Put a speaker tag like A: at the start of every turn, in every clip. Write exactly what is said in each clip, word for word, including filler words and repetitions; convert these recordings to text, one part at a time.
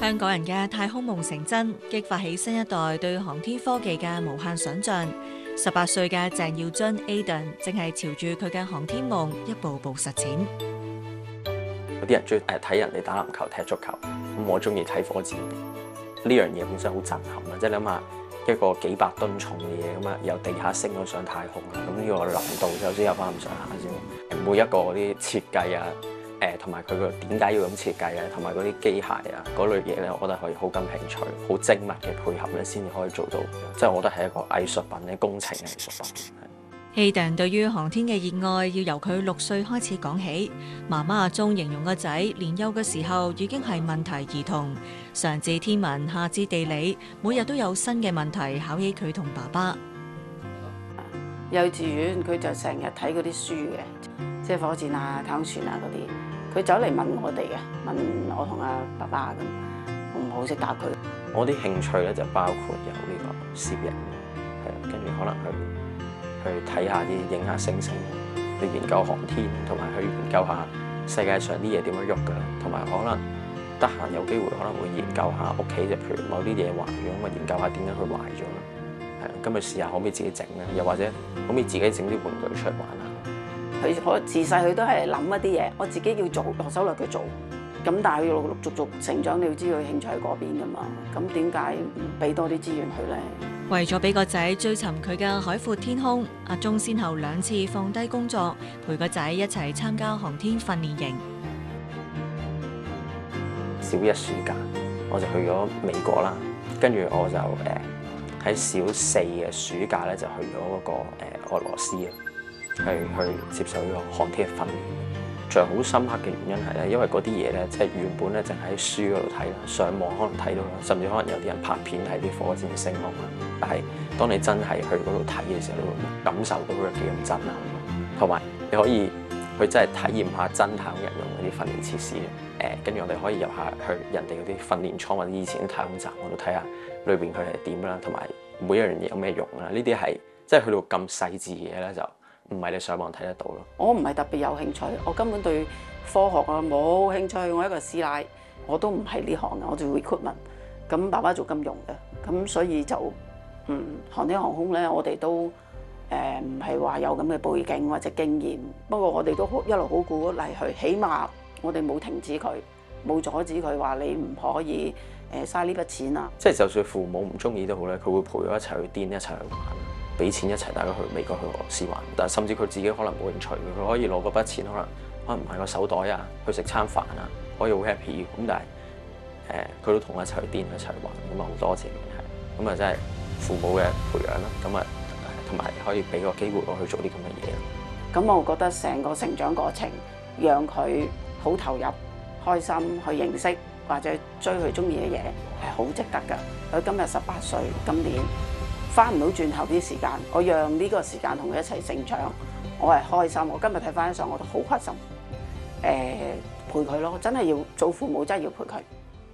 A: 香港人嘅太空夢成真，激發起新一代對航天科技嘅無限想像。十八歲嘅鄭耀津 Aiden 正係朝住佢嘅航天夢一步步實踐。
B: 有啲人中意誒睇人哋打籃球、踢足球，咁我中意睇火箭。呢樣嘢本身好震撼啊！即係你諗下一個幾百噸重嘅嘢咁啊，由地下升咗上太空啦，咁呢個難度首先有翻咁上下先。每一個嗰啲設計啊，誒同埋佢個點解要咁設計啊，同埋嗰啲機械啊嗰類嘢咧，我覺得可以好感興趣、好精密嘅配合咧，先至可以做到。即係我覺得係一個藝術品咧，工程嘅藝術品。
A: Aiden 對於航天嘅熱愛要由佢六歲開始講起。媽媽阿鐘形容個仔年幼嘅時候已經係問題兒童，上至天文，下至地理，每日都有新嘅問題考起佢同爸爸。
C: 幼稚園佢就成日睇嗰啲書嘅，即係火箭啊、太空船啊嗰啲，佢走嚟問我哋嘅，問我同阿爸爸咁，我唔好識答佢。
B: 我啲興趣咧就包括有呢個攝影，係啊，跟住可能去。去睇下啲影下星星，去研究航天，同埋去研究下世界上啲嘢點樣喐㗎，同埋可能得閒有機會可能會研究下屋企，就譬如某啲嘢壞咗，咁啊研究下點解佢壞咗啦。係啊，咁咪試下可唔可以自己整咧？又或者可唔可以自己整啲玩具出嚟玩下？
C: 佢我自細佢都係諗一啲嘢，我自己要做落手落腳做。咁但係佢陸陸續續成長，你要知佢興趣喺嗰邊㗎嘛。咁點解唔俾多啲資源佢咧？
A: 為咗俾個仔追尋佢嘅海闊天空，阿鐘先後兩次放低工作，陪個仔一齊參加航天訓練營。
B: 小一暑假我就去咗美國啦，跟住我就誒喺小四嘅暑假咧就去咗嗰個誒俄羅斯啊，去去接受呢個航天嘅訓練。最好深刻嘅原因係咧，因為嗰啲嘢咧，即係原本咧淨喺書嗰度睇啦，上網可能睇到啦，甚至可能有啲人拍片睇啲火箭嘅升空啦。但係當你真係去嗰度睇嘅時候，你會感受到佢幾咁震撼，同埋你可以去真係體驗下真太空人用嗰啲訓練設施嘅。誒，跟住我哋可以入下去人哋嗰啲訓練艙或者以前啲太空站嗰度睇下裏邊佢係點啦，同埋每一樣嘢有咩用啦。呢啲係即係去到咁細緻嘅嘢咧就。唔係你上網睇得到咯。我
C: 唔係特別有興趣，我根本對科學啊冇興趣。我一個師奶，我都唔係呢行嘅，我做 recruitment。咁爸爸做金融嘅，咁所以就嗯航天航空咧，我哋都誒唔係話有咁嘅背景或者經驗。不過我哋都一路好鼓勵佢，起碼我哋冇停止佢，冇阻止佢話你唔可以誒嘥呢筆錢啊。
B: 即係就算父母唔中意都好咧，佢會陪我一齊去癲，一齊去玩。俾錢一齊大家去美國去俄羅斯玩，但係甚至佢自己可能冇興趣嘅，佢可以攞嗰筆錢可能可能買個手袋啊，去食餐飯啊，可以好 happy 咁，但係誒佢都同我一齊去癲一齊去玩，咁啊好多謝嘅係，咁啊真係父母嘅培養啦，咁啊同埋可以俾個機會我去做啲咁嘅嘢。
C: 咁我覺得成個成長過程，讓佢好投入、開心去認識或者追佢中意嘅嘢係好值得㗎。佢今日十八歲，今年。翻唔到轉頭啲時間，我讓呢個時間同佢一齊成長，我係開心。我今日睇翻相，我都好開心。誒、呃，陪佢咯，真係要做父母，真係要陪佢。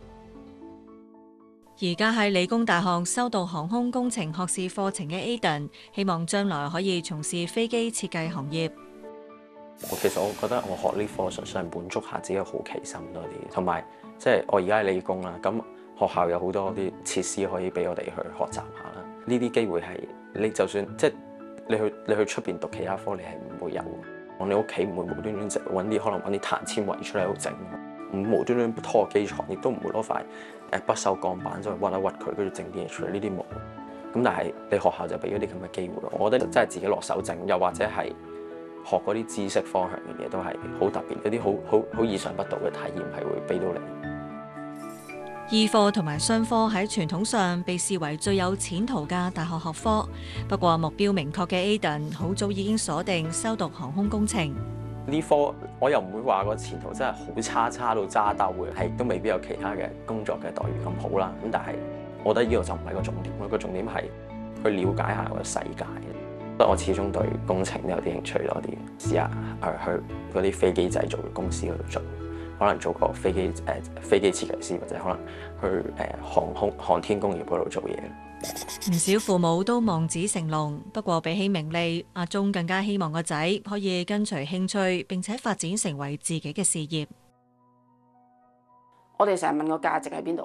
A: 而家喺理工大學修讀航空工程學士課程嘅 Aiden， 希望將來可以從事飛機設計行業。
B: 我其實我覺得我學呢課純粹係滿足下自己嘅好奇心多啲，同埋即係我而家喺理工啦，咁學校有好多啲設施可以俾我哋去學習下啦。呢啲機會係你就算即係你去你去出邊讀其他科，你係唔會有。我哋屋企唔會無端端就揾啲可能揾啲碳纖維出嚟喺度整，唔無端端拖個機床，亦都唔會攞塊誒不鏽鋼板再屈一屈佢，跟住整啲嘢出嚟。呢啲冇。咁但係你學校就俾咗啲咁嘅機會，我覺得真係自己落手整，又或者係學嗰啲知識方向嘅嘢都係好特別，有啲好好好意想不到嘅體驗係會俾到你。
A: 醫科同埋商科喺傳統上被視為最有前途嘅大學學科，不過目標明確嘅 Aiden 好早已經鎖定修讀航空工程。
B: 呢科我又唔會話個前途真係好差，差到揸兜嘅，係都未必有其他嘅工作嘅待遇咁好啦。咁但係我覺得呢個就唔係個重點，個重點係去了解下個世界。不過我始終對工程都有啲興趣多啲，試下誒去嗰啲飛機製造嘅公司嗰度做。可能做個飛機誒、呃、飛機設計師，或者可能去誒、呃、航空航天工業嗰度做嘢。
A: 唔少父母都望子成龍，不過比起名利，阿鐘更加希望個仔可以跟隨興趣，並且發展成為自己嘅事業。
C: 我哋成日問個價值喺邊度？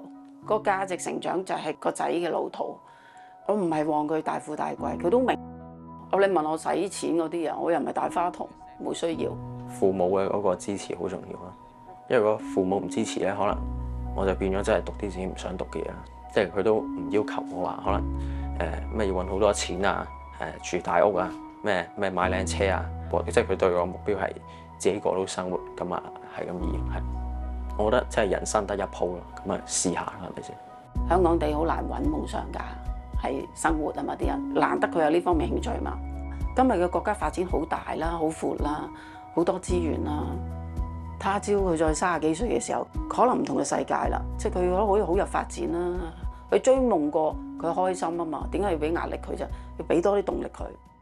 C: 個價值成長就係個仔嘅路途。我唔係望佢大富大貴，佢都明。我你問我使錢嗰啲啊，我又唔係大花筒，冇需要。
B: 父母嘅嗰個支持好重要啦，因為如果父母唔支持咧，可能我就變咗真係讀啲自己唔想讀嘅嘢啦。即係佢都唔要求我話，可能誒咩、呃、要揾好多錢啊，誒、呃、住大屋啊，咩咩買靚車啊，即係佢對我目標係自己過到生活，咁啊係咁意係。我覺得真係人生得一鋪咯，咁啊試下啦，係咪先？
C: 香港地好難揾夢想㗎，係生活啊嘛，啲人難得佢有呢方面興趣嘛。今日嘅國家發展好大啦，好闊啦，好多資源啦。他朝佢再三十幾歲嘅時候，可能唔同嘅世界啦，即係佢覺得可以好有發展啦。佢追夢過，佢開心啊嘛，點解要俾壓力佢啫？要俾多啲動力佢。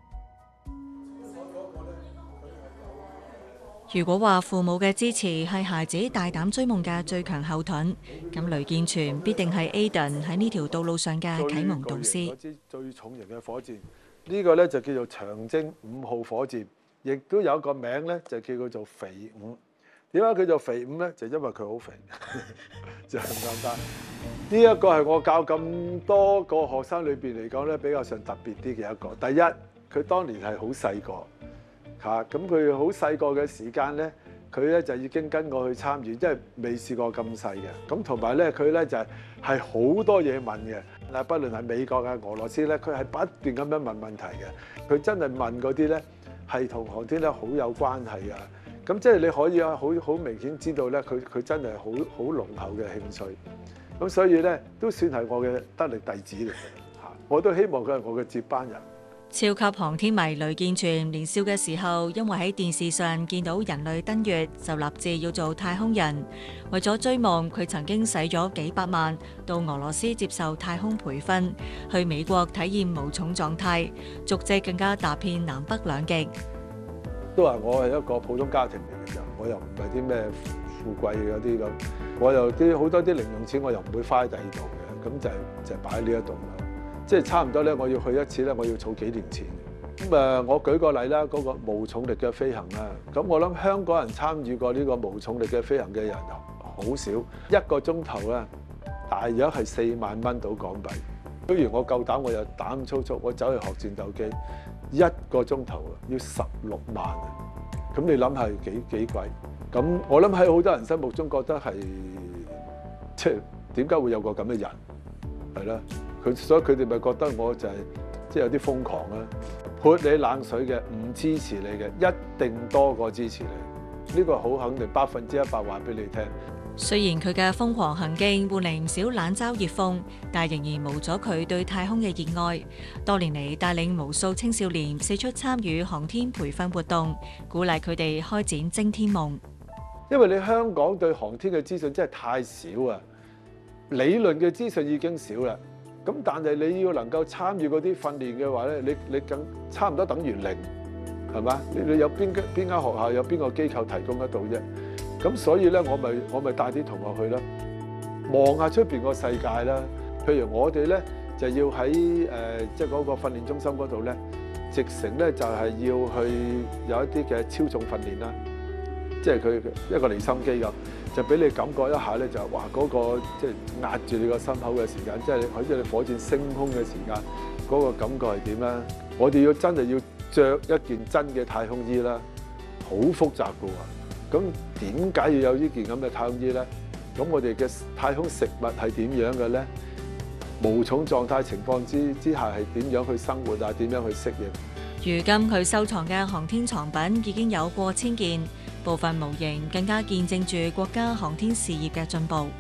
A: 如果話父母嘅支持係孩子大膽追夢嘅最強後盾，咁雷健全必定係 Aiden 喺呢條道路上嘅啟蒙導師。
D: 嗰支最重型嘅火箭，呢個咧就叫做長征五號火箭，亦都有一個名咧就叫佢做肥五。點解佢做肥五咧？就因為佢好肥，就咁簡單。呢一個係我教咁多個學生裏邊嚟講咧，比較上特別啲嘅一個。第一，佢當年係好細個。嚇！咁佢好細個嘅時間咧，佢咧就已經跟我去參與，即係未試過咁細嘅。咁同埋咧，佢咧就係係好多嘢問嘅。嗱，不論係美國啊、俄羅斯咧，佢係不斷咁樣問問題嘅。佢真係問嗰啲咧係同航天咧好有關係啊。咁即係你可以啊，好好明顯知道咧，佢佢真係好好濃厚嘅興趣。咁所以咧都算係我嘅得力弟子嚟嘅嚇。我都希望佢係我嘅接班人。
A: 超級航天迷雷健全年少嘅時候，因為喺電視上見到人類登月，就立志要做太空人。為咗追夢，佢曾經使咗幾百萬到俄羅斯接受太空培訓，去美國體驗無重狀態，足跡更加踏遍南北兩極。
D: 都話我係一個普通家庭嚟嘅啫，我又唔係啲咩富貴嗰啲咁，我又啲好多啲零用錢我又唔會花喺第二度嘅，咁就係就係擺喺呢一度啦。即係差唔多咧，我要去一次咧，我要儲幾年錢。咁誒，我舉個例啦，嗰個無重力嘅飛行啦。咁我諗香港人參與過呢個無重力嘅飛行嘅人好少，一個鐘頭咧，大約係四萬蚊到港幣。雖然我夠膽，我又膽粗粗，我走去學戰鬥機，一個鐘頭啊要十六萬啊！咁你諗係幾幾貴？咁我諗喺好多人心目中覺得係，即係點解會有個咁嘅人係啦？佢所以佢哋咪覺得我就係即係有啲瘋狂啦，潑你冷水嘅，唔支持你嘅，一定多過支持你。呢個好肯定，百分之一百話俾你聽。
A: 雖然佢嘅瘋狂行徑換嚟唔少冷嘲熱諷，但仍然冇咗佢對太空嘅熱愛。多年嚟帶領無數青少年四出參與航天培訓活動，鼓勵佢哋開展征天夢。
D: 因為你香港對航天嘅資訊真係太少啊，理論嘅資訊已經少啦。咁但係你要能夠參與嗰啲訓練嘅話咧，你你更差唔多等於零，係嘛？你你有邊間邊間學校有邊個機構提供得到啫？咁所以咧，我咪我咪帶啲同學去啦，望下出邊個世界啦。譬如我哋咧就要喺誒即係嗰個訓練中心嗰度咧，直程咧就係要去有一啲嘅超重訓練啦，即係佢一個離心機咁。就俾你感覺一下咧，就係話嗰個即係壓住你個心口嘅時間，即係好似你火箭升空嘅時間，嗰個感覺係點咧？我哋要真係要着一件真嘅太空衣啦，好複雜㗎喎。咁點解要有呢件咁嘅太空衣咧？咁我哋嘅太空食物係點樣嘅咧？無重狀態情況之之下係點樣去生活啊？點樣去適應？
A: 如今佢收藏嘅航天藏品已經有過千件。部分模型更加見證住國家航天事業嘅進步。
D: 呢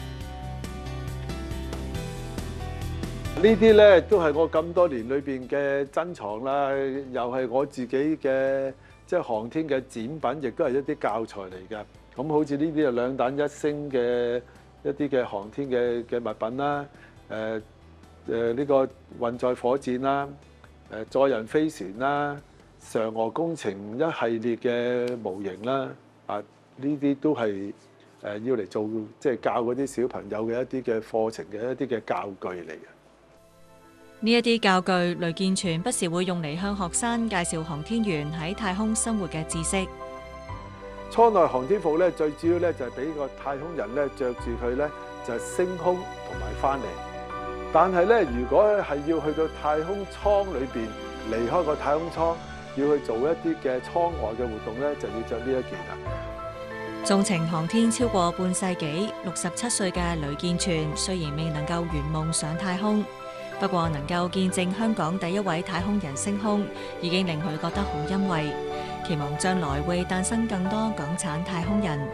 D: 啲咧都係我咁多年裏邊嘅珍藏啦，又係我自己嘅即係航天嘅展品，亦都係一啲教材嚟嘅。咁好似呢啲係兩彈一星嘅一啲嘅航天嘅嘅物品啦，誒誒呢個運載火箭啦，誒載人飛船啦，嫦娥工程一系列嘅模型啦。啊！呢啲都係誒要嚟做，即係教嗰啲小朋友嘅一啲嘅課程嘅一啲嘅教具嚟嘅。
A: 呢一啲教具，雷健全不時會用嚟向學生介紹航天員喺太空生活嘅知識。
D: 艙內航天服咧，最主要咧就係俾個太空人咧着住佢咧，就升空同埋翻嚟。但係咧，如果係要去到太空艙裏邊，離開個太空艙，要去做一啲嘅艙外嘅活動咧，就要着呢一件啦。
A: 縱情航天超過半世紀，六十七歲嘅雷建全雖然未能夠圓夢上太空，不過能夠見證香港第一位太空人升空，已經令佢覺得好欣慰。期望將來會誕生更多港產太空人。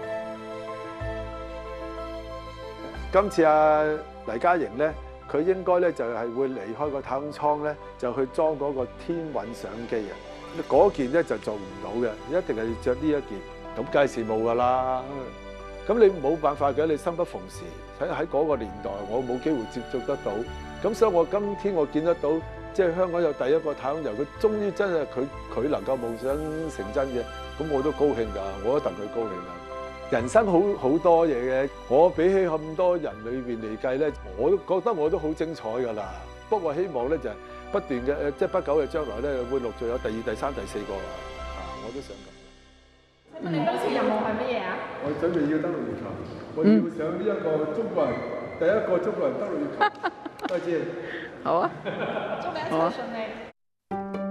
D: 今次阿黎嘉瑩咧，佢應該咧就係會離開個太空艙咧，就去裝嗰個天韻相機啊！嗰件咧就做唔到嘅，一定係要着呢一件。咁梗係羨慕㗎啦。咁你冇辦法嘅，你生不逢時。喺喺嗰個年代，我冇機會接觸得到。咁所以我今天我見得到，即係香港有第一個太空人，佢終於真係佢佢能夠夢想成真嘅，咁我都高興㗎，我都戥佢高興㗎。人生好好多嘢嘅，我比起咁多人裏邊嚟計咧，我都覺得我都好精彩㗎啦。不過希望咧就係不斷嘅誒，即係不久嘅將來咧，會陸續有第二、第三、第四個啦。啊，我都想咁。
E: 咁你今次任務係乜嘢啊？
D: 我準備要登陸月球，我要上呢一個中國人第一個中國人登陸月球。再見。
C: 好啊，
E: 祝你一切順利。